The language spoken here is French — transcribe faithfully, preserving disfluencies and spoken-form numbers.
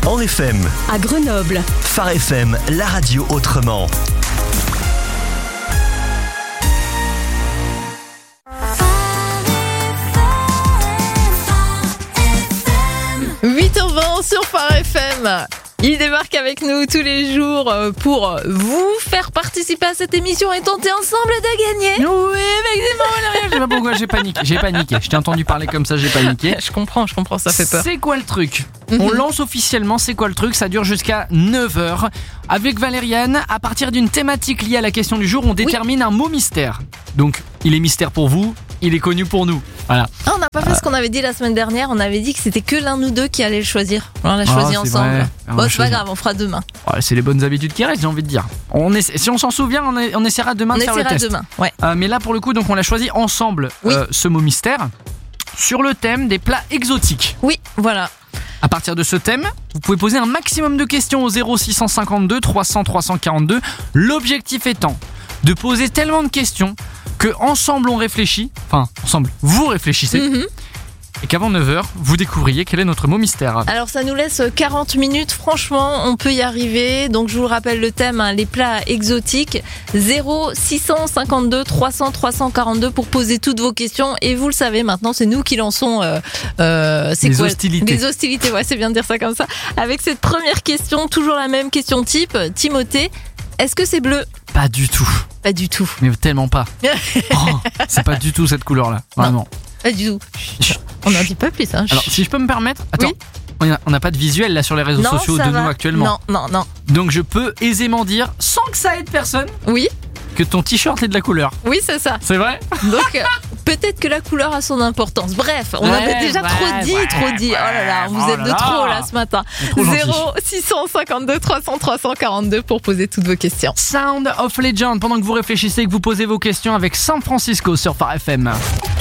en F M. À Grenoble. Phare F M, la radio autrement. huit heures vingt sur Phare F M. Il débarque avec nous tous les jours pour vous faire participer à cette émission et tenter ensemble de gagner. Oui, effectivement, Valérie. Je sais pas pourquoi j'ai paniqué. J'ai paniqué. Je t'ai entendu parler comme ça, j'ai paniqué. Je comprends, je comprends, ça fait peur. C'est quoi le truc ? Mm-hmm. On lance officiellement C'est quoi le truc ? Ça dure jusqu'à neuf heures. Avec Valériane, à partir d'une thématique liée à la question du jour, on détermine oui. un mot mystère. Donc, il est mystère pour vous, il est connu pour nous. Voilà. Ah, on n'a pas fait euh... ce qu'on avait dit la semaine dernière. On avait dit que c'était que l'un ou deux qui allait le choisir. On l'a choisi oh, ensemble. Bon, c'est pas grave, on fera demain. Ouais, c'est les bonnes habitudes qui restent, j'ai envie de dire. On essa... Si on s'en souvient, on, est... on essaiera demain on de faire le test. demain, ouais. Euh, mais là, pour le coup, donc on l'a choisi ensemble, oui. euh, ce mot mystère, sur le thème des plats exotiques. Oui, voilà. À partir de ce thème, vous pouvez poser un maximum de questions au zéro six cent cinquante-deux trois cents trois cent quarante-deux. L'objectif étant de poser tellement de questions que ensemble on réfléchit, enfin ensemble vous réfléchissez, mm-hmm. et qu'avant neuf heures, vous découvriez quel est notre mot mystère. Alors ça nous laisse quarante minutes, franchement on peut y arriver. Donc je vous rappelle le thème, hein, les plats exotiques. Zéro six cent cinquante-deux trois cents trois cent quarante-deux pour poser toutes vos questions. Et vous le savez maintenant, c'est nous qui lançons euh, euh, c'est les quoi hostilités. Les hostilités, ouais, c'est bien de dire ça comme ça. Avec cette première question, toujours la même question type. Timothée, est-ce que c'est bleu ? Pas du tout. Pas du tout. Mais tellement pas. Oh, c'est pas du tout cette couleur-là. Vraiment. Non, pas du tout. On n'en dit pas plus. Hein. Alors, si je peux me permettre, attends. Oui. On n'a pas de visuel là sur les réseaux non, sociaux de va. nous actuellement. Non, non, non. Donc je peux aisément dire, sans que ça aide personne, oui, que ton t-shirt est de la couleur. Oui, c'est ça. C'est vrai ? Donc, peut-être que la couleur a son importance. Bref, on ouais, avait déjà ouais, trop dit, ouais, trop dit. Ouais, oh là là, vous oh êtes de là. trop là ce matin. Zéro six cent cinquante-deux trois cents trois cent quarante-deux pour poser toutes vos questions. Sound of Legend, pendant que vous réfléchissez et que vous posez vos questions avec San Francisco sur Phare F M.